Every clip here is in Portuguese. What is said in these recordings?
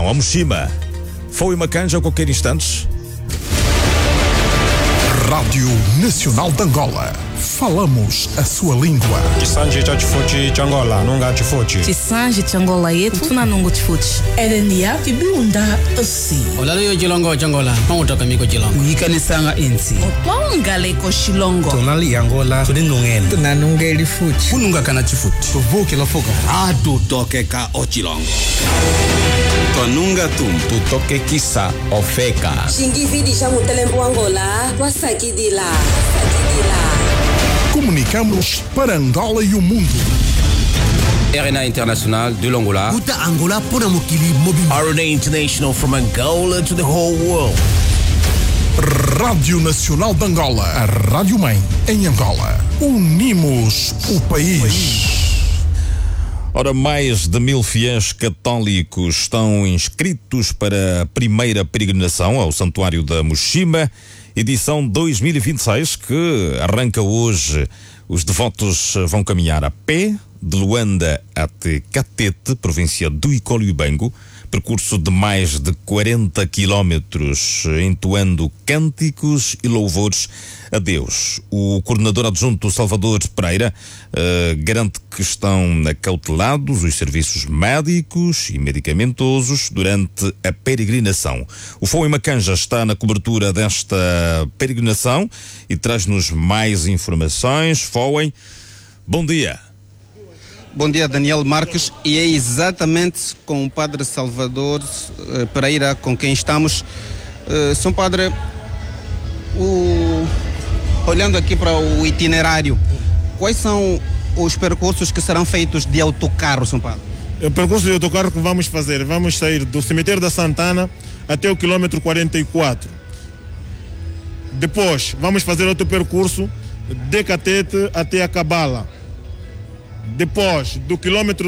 peregrinação a Moshima. Foi uma canja a qualquer instante. Rádio Nacional de Angola. Falamos a sua língua. Chisanji cha chifuchi cha Angola, nunga chifuchi. Chisanji cha Angola yetu tuna nungu chifuchi. Erenia kibunda asi. Olalo yo chilongo cha Angola, mangutoka miko chilongo. Uyikanisanga insi. Otonga leko shilongo. Tonali Angola, tuningongela. Tunanunga elifuchi. Kununga kana chifuchi. Tuvuke la foka. Atu toke ka o chilongo. Tonunga tu toke kisa ofeka. Shingividi cha mutelembo Angola, wasakidila. Comunicamos para Angola e o mundo. RNA International de l'Angola. Kuta Angola pona mukili mobile. RNA International from Angola to the whole world. Rádio Nacional de Angola. A Rádio Mãe em Angola. Unimos o país. Ora, mais de 1000 fiéis católicos estão inscritos para a primeira peregrinação ao Santuário da Moshima, edição 2026, que arranca hoje. Os devotos vão caminhar a pé de Luanda até Catete, província do Icolo-Ibango, percurso de mais de 40 quilómetros, entoando cânticos e louvores a Deus. O coordenador adjunto Salvador Pereira garante que estão acautelados os serviços médicos e medicamentosos durante a peregrinação. O Foi uma Canja está na cobertura desta peregrinação e traz-nos mais informações. Foi, bom dia. Bom dia, Daniel Marques, e é exatamente com o Padre Salvador Pereira com quem estamos. São Padre, olhando aqui para o itinerário, quais são os percursos que serão feitos de autocarro, São Padre? O percurso de autocarro que vamos fazer, vamos sair do cemitério da Santana até o quilômetro 44. Depois, vamos fazer outro percurso de Catete até a Cabala. Depois, do quilômetro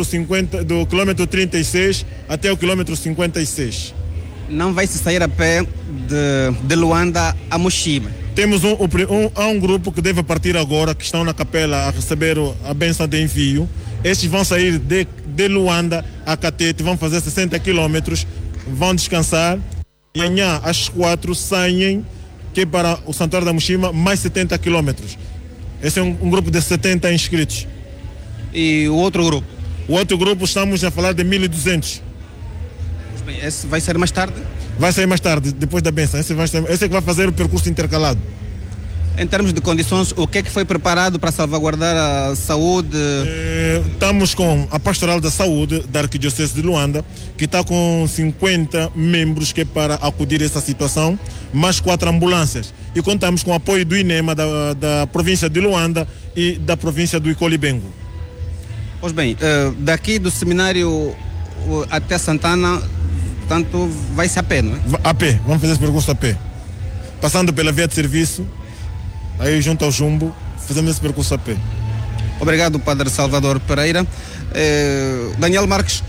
36 até o quilômetro 56. Não vai se sair a pé de Luanda a Moshima? Temos um grupo que deve partir agora, que estão na capela a receber a bênção de envio. Estes vão sair de Luanda a Catete, vão fazer 60 quilômetros, vão descansar. E amanhã, às 4, saem, que é para o Santuário da Moshima, mais 70 quilômetros. Esse é um grupo de 70 inscritos. E o outro grupo? O outro grupo estamos a falar de 1200. Bem, esse vai ser mais tarde? Vai sair mais tarde, depois da bênção. Esse é que vai fazer o percurso intercalado. Em termos de condições, o que é que foi preparado para salvaguardar a saúde? Estamos com a Pastoral da Saúde da Arquidiocese de Luanda, que está com 50 membros que é para acudir a essa situação, mais 4 ambulâncias. E contamos com o apoio do INEMA da província de Luanda e da província do Icolo-Ibango. Pois bem, daqui do seminário até Santana, portanto, vai-se a pé, não é? A pé, vamos fazer esse percurso a pé. Passando pela via de serviço, aí junto ao Jumbo, fazemos esse percurso a pé. Obrigado, Padre Salvador Pereira. Daniel Marques,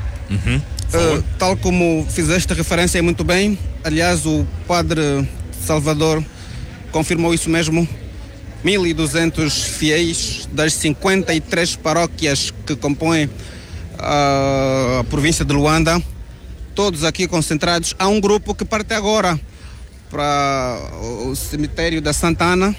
tal como fizeste referência muito bem, aliás, o Padre Salvador confirmou isso mesmo. 1.200 fiéis das 53 paróquias que compõem a província de Luanda, todos aqui concentrados. Há um grupo que parte agora para o cemitério da Santana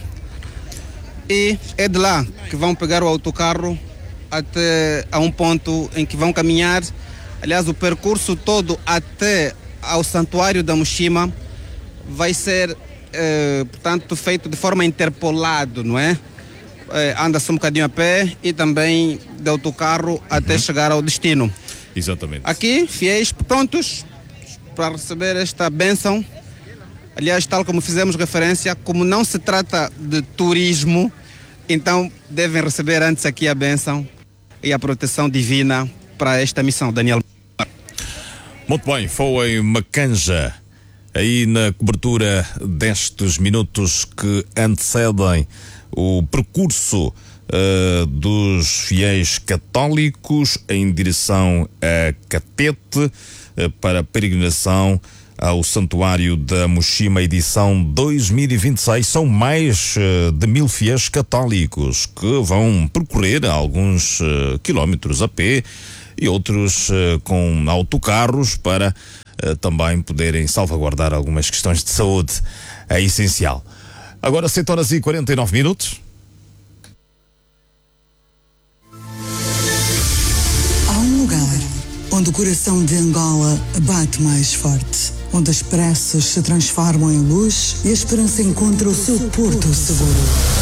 e é de lá que vão pegar o autocarro até a um ponto em que vão caminhar. Aliás, o percurso todo até ao Santuário da Moshima vai ser portanto, feito de forma interpolada, não é? Anda-se um bocadinho a pé e também de autocarro até chegar ao destino. Exatamente. Aqui, fiéis prontos para receber esta bênção. Aliás, tal como fizemos referência, como não se trata de turismo, então devem receber antes aqui a bênção e a proteção divina para esta missão. Daniel. Muito bem, Foi uma Canja aí na cobertura destes minutos que antecedem o percurso dos fiéis católicos em direção a Catete para a peregrinação ao Santuário da Moshima, edição 2026. São mais de 1000 fiéis católicos que vão percorrer alguns quilómetros a pé e outros com autocarros para também poderem salvaguardar algumas questões de saúde. É essencial. Agora 7h49. Há um lugar onde o coração de Angola bate mais forte, onde as pressas se transformam em luz e a esperança encontra o seu porto seguro.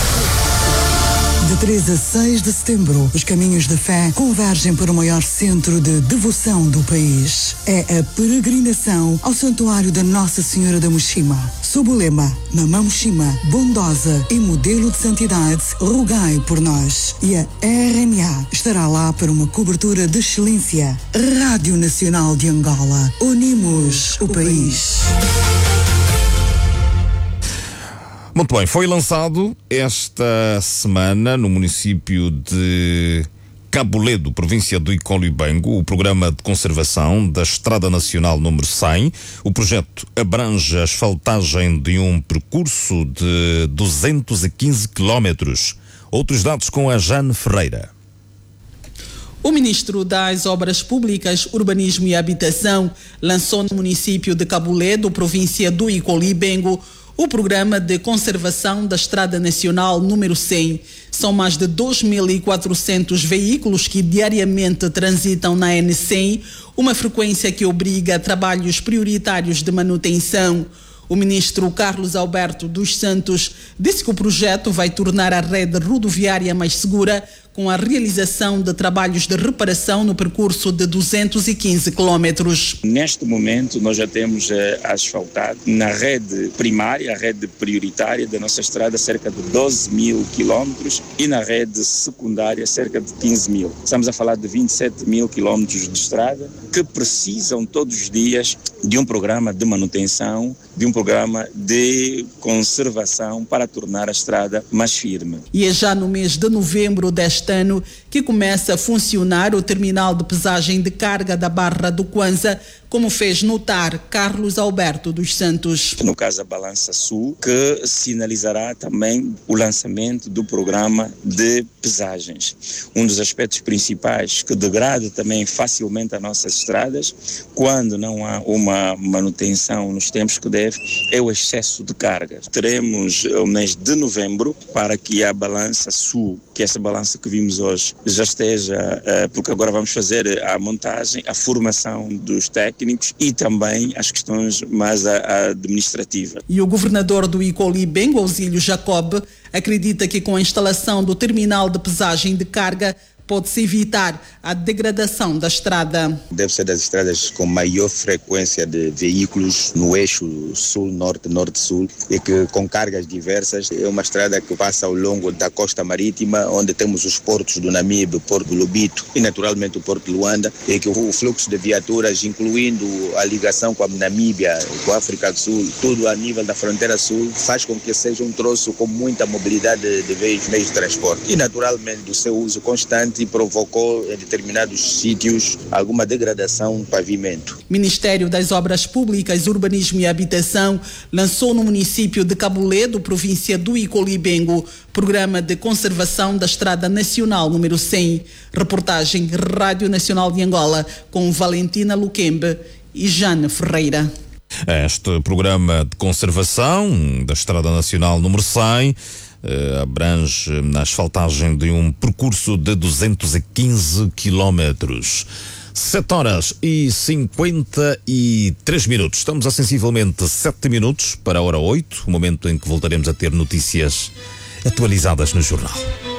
De 3 a 6 de setembro, os caminhos da fé convergem para o maior centro de devoção do país. É a peregrinação ao Santuário da Nossa Senhora da Mushima. Sob o lema Mamã Mushima, bondosa e modelo de santidade, rogai por nós. E a RNA estará lá para uma cobertura de excelência. Rádio Nacional de Angola. Unimos o país. Muito bem, foi lançado esta semana no município de Cabo Ledo, província do Icolibengo, o programa de conservação da Estrada Nacional número 100. O projeto abrange a asfaltagem de um percurso de 215 quilómetros. Outros dados com a Jane Ferreira. O ministro das Obras Públicas, Urbanismo e Habitação lançou no município de Cabo Ledo, província do Icolibengo, o programa de conservação da Estrada Nacional número 100. São mais de 2.400 veículos que diariamente transitam na N100, uma frequência que obriga a trabalhos prioritários de manutenção. O ministro Carlos Alberto dos Santos disse que o projeto vai tornar a rede rodoviária mais segura com a realização de trabalhos de reparação no percurso de 215 quilómetros. Neste momento, nós já temos asfaltado na rede primária, a rede prioritária da nossa estrada, cerca de 12 mil quilómetros e na rede secundária, cerca de 15 mil. Estamos a falar de 27 mil quilómetros de estrada que precisam todos os dias de um programa de manutenção, de um programa de conservação para tornar a estrada mais firme. E é já no mês de novembro deste ano que começa a funcionar o terminal de pesagem de carga da Barra do Kwanza, como fez notar Carlos Alberto dos Santos. No caso, a Balança Sul, que sinalizará também o lançamento do programa de pesagens. Um dos aspectos principais que degrada também facilmente as nossas estradas, quando não há uma manutenção nos tempos que deve, é o excesso de carga. Teremos o mês de novembro para que a Balança Sul, que é essa balança que vimos hoje, já esteja, porque agora vamos fazer a montagem, a formação dos técnicos e também as questões mais administrativas. E o governador do Icolibengo, Ausílio Jacob, acredita que com a instalação do terminal de pesagem de carga pode-se evitar a degradação da estrada. Deve ser das estradas com maior frequência de veículos no eixo sul-norte, norte-sul e que com cargas diversas. É uma estrada que passa ao longo da costa marítima, onde temos os portos do Namibe, o Porto do Lobito e naturalmente o Porto de Luanda, e que o fluxo de viaturas, incluindo a ligação com a Namíbia, com a África do Sul, tudo a nível da fronteira sul, faz com que seja um troço com muita mobilidade de meios de transporte. E naturalmente o seu uso constante provocou em determinados sítios alguma degradação do pavimento. O Ministério das Obras Públicas, Urbanismo e Habitação lançou no município de Cabo Ledo, província do Icolibengo, programa de conservação da Estrada Nacional número 100. Reportagem Rádio Nacional de Angola com Valentina Luquembe e Jane Ferreira. Este programa de conservação da Estrada Nacional número 100 abrange a asfaltagem de um percurso de 215 quilómetros. 7h53. Estamos a sensivelmente 7 minutos para a hora 8, o momento em que voltaremos a ter notícias atualizadas no jornal.